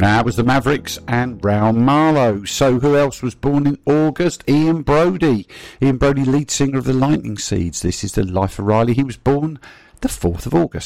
That was the Mavericks and Brown Marlow. So who else was born in August? Ian Brody. Ian Brody, lead singer of the Lightning Seeds. This is the Life of Riley. He was born the 4th of August.